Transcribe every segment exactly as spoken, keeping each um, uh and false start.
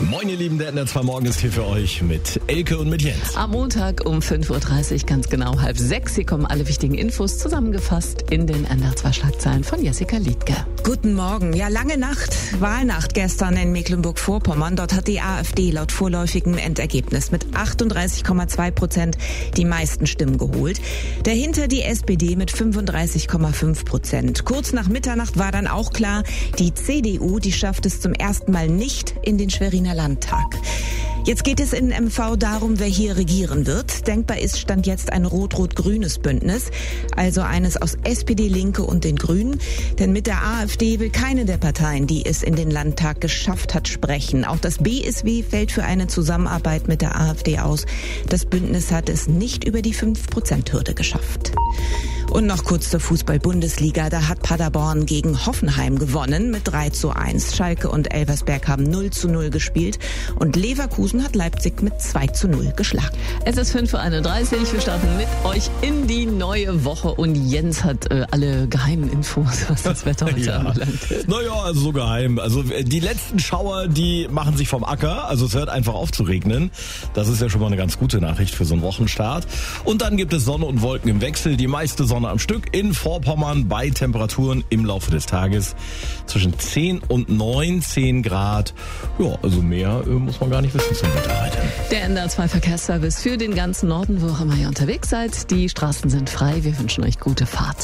Moin ihr Lieben, der N R zwei Morgen ist hier für euch mit Elke und mit Jens. Am Montag um fünf Uhr dreißig, ganz genau halb sechs. Hier kommen alle wichtigen Infos zusammengefasst in den N R zwei Schlagzeilen von Jessica Liedke. Guten Morgen. Ja, lange Nacht, Wahlnacht gestern in Mecklenburg-Vorpommern. Dort hat die AfD laut vorläufigem Endergebnis mit achtunddreißig Komma zwei Prozent die meisten Stimmen geholt. Dahinter die S P D mit fünfunddreißig Komma fünf Prozent. Kurz nach Mitternacht war dann auch klar, die C D U, die schafft es zum ersten Mal nicht in den Schweriner Landtag. Jetzt geht es in M V darum, wer hier regieren wird. Denkbar ist Stand jetzt ein rot-rot-grünes Bündnis, also eines aus S P D, Linke und den Grünen. Denn mit der AfD will keine der Parteien, die es in den Landtag geschafft hat, sprechen. Auch das B S W fällt für eine Zusammenarbeit mit der AfD aus. Das Bündnis hat es nicht über die fünf Prozent Hürde geschafft. Und noch kurz zur Fußball-Bundesliga. Da hat Paderborn gegen Hoffenheim gewonnen mit drei zu eins. Schalke und Elversberg haben null zu null gespielt. Und Leverkusen hat Leipzig mit zwei zu null geschlagen. Es ist fünf Uhr einunddreißig. Wir starten mit euch in die neue Woche. Und Jens hat äh, alle geheimen Infos, was das Wetter heute ja. anbelangt. Naja, also so geheim. Also die letzten Schauer, die machen sich vom Acker. Also es hört einfach auf zu regnen. Das ist ja schon mal eine ganz gute Nachricht für so einen Wochenstart. Und dann gibt es Sonne und Wolken im Wechsel. Die meiste Sonne am Stück in Vorpommern bei Temperaturen im Laufe des Tages zwischen zehn und neunzehn Grad. Ja, also mehr äh, muss man gar nicht wissen zum Wetter heute. Der N R zwei Verkehrsservice für den ganzen Norden, wo auch immer ihr unterwegs seid. Die Straßen sind frei. Wir wünschen euch gute Fahrt.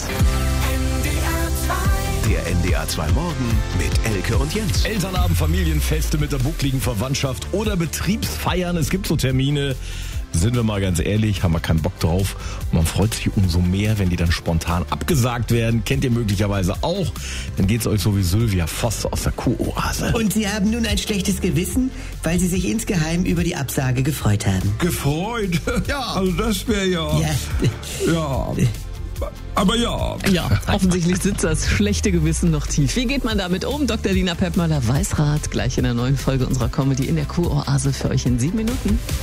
Der N D R zwei Morgen mit Elke und Jens. Elternabend, Familienfeste mit der buckligen Verwandtschaft oder Betriebsfeiern. Es gibt so Termine. Sind wir mal ganz ehrlich, haben wir keinen Bock drauf. Und man freut sich umso mehr, wenn die dann spontan abgesagt werden. Kennt ihr möglicherweise auch. Dann geht's euch so wie Sylvia Voss aus der Kuroase. Und Sie haben nun ein schlechtes Gewissen, weil Sie sich insgeheim über die Absage gefreut haben. Gefreut? Ja, also das wäre ja... Ja. Ja... Aber ja. Ja, offensichtlich sitzt das schlechte Gewissen noch tief. Wie geht man damit um? Doktor Lina Peppmöller weiß Rat gleich in der neuen Folge unserer Comedy in der Kuroase für euch in sieben Minuten.